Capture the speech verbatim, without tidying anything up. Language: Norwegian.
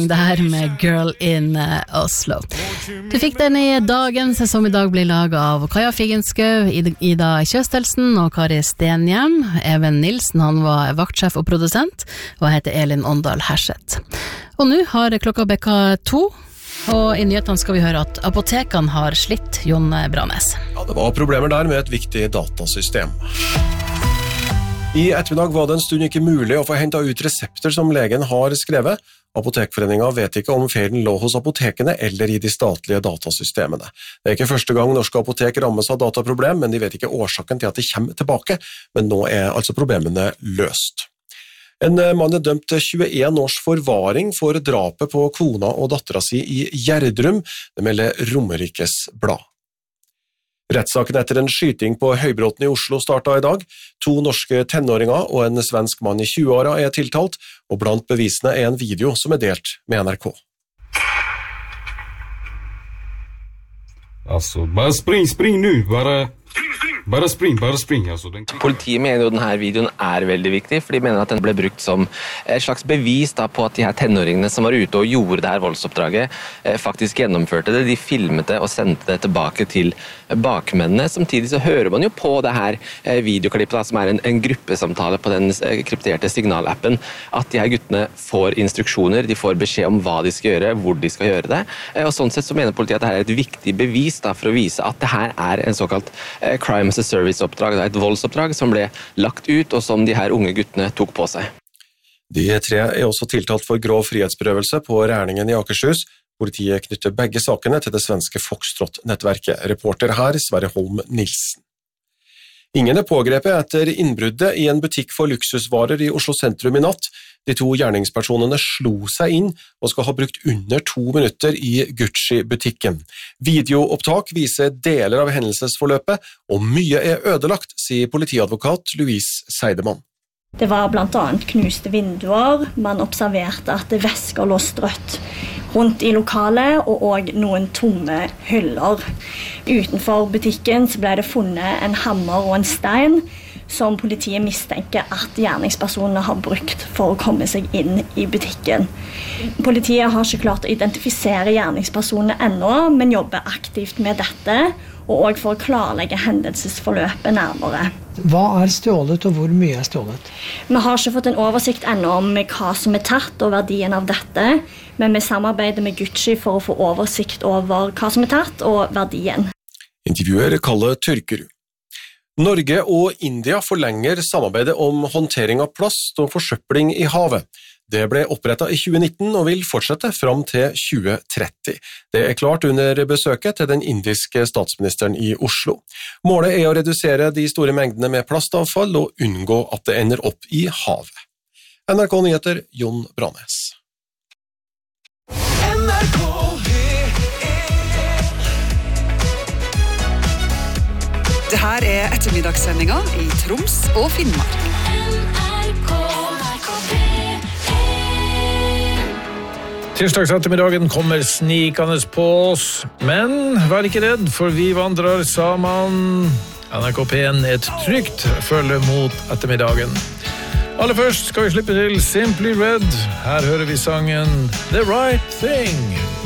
Det her med Girl in Oslo. Du fikk den i dagen, som i dag blir laget av Kaja Figenskau, Ida Kjøstelsen og Kari Stenhjem. Even Nilsen, han var vaktsjef og produsent, og jeg heter Elin Åndal Herseth. Og nå har klokka bekka to, og i nyhetene skal vi høre at apotekene har slitt, Jon Branes. Ja, det var problemer der med et viktig datasystem. I ettermiddag var det en stund ikke mulig å få hentet ut resepter som legen har skrevet. Apotekforeningen vet ikke om feilen lå hos apotekene eller i de statlige datasystemene. Det er ikke første gang norske apotek rammes av dataproblem, men de vet ikke årsaken til at de kommer tilbake, men nå er altså problemene løst. En mann er dømt til tjueen års forvaring for drapet på kona og dattera si i Gjerdrum, det melder Romerikes Blad. Rettssaken etter en skyting på Høybråten i Oslo startet i dag. To norske tenåringer og en svensk mann i tjueåra er tiltalt, og blant bevisene er en video som er delt med N R K. Altså, bare spring, spring nu, bare... Bare spring, bare spring. Altså, den... Politiet mener jo denne videoen er veldig viktig, for de mener at den ble brukt som et slags bevis da, på at de her tenåringene som var ute og gjorde det her voldsoppdraget, eh, faktisk gjennomførte det. De filmet det og sendte det tilbake til bakmennene. Samtidig så hører man jo på det her eh, videoklippet, da, som er en, en gruppesamtale på den eh, krypterte signalappen, at de her guttene får instruksjoner, de får beskjed om hva de skal gjøre, hvor de skal gjøre det. Eh, og sånn sett så mener politiet at det her er et viktig bevis da, for å vise at det her er en såkalt eh, crime as a service-oppdrag, det er et voldsoppdrag som ble lagt ut, og som de her unge guttene tok på seg. De tre er også tiltalt for grov frihetsberøvelse på Rærningen i Akershus. Politiet knytter begge sakene til det svenske Foxtrot-nettverket. Reporter her, Sverre Holm Nilsen. Ingen er pågrepet etter innbruddet i en butikk for luksusvarer i Oslo sentrum i natt. De to gjerningspersonene slo seg inn og skal ha brukt under to minutter i Gucci-butikken. Videoopptak viser deler av hendelsesforløpet, og mye er ødelagt, sier politiadvokat Louise Seidemann. Det var blant annet knuste vinduer, man observerte at væsker lå strøtt rundt i lokalet, og også noen tomme hyller. Utenfor butikken så ble det funnet en hammer og en stein, som politiet mistenker at gjerningspersonene har brukt for å komme seg inn i butikken. Politiet har ikke klart å identifisere gjerningspersonene ennå, men jobber aktivt med dette, og også for å klarlegge hendelsesforløpet nærmere. Hva er stjålet, og hvor mye er stjålet? Vi har ikke fått en oversikt ennå om hva som er tatt og verdien av dette, men vi samarbeider med Gucci for å få oversikt over hva som er tatt og verdien. Intervjuer Kalle Tørkerud. Norge og India forlenger samarbeidet om håndtering av plast og forsøpling i havet. Det ble opprettet i tjue nitten og vil fortsette fram til tjue tretti. Det er klart under besøket til den indiske statsministeren i Oslo. Målet er å redusere de store mengdene med plastavfall og unngå at det ender opp i havet. N R K Nyheter, Jon Branes. N R K Det her er ettermiddagssendinga i Troms og Finnmark. Tirsdags ettermiddagen kommer snikende på oss, men vær ikke redd, for vi vandrer sammen. N R K P en er et trygt følge mot ettermiddagen. Aller først skal vi slippe til Simply Red. Her hører vi sangen The Right Thing.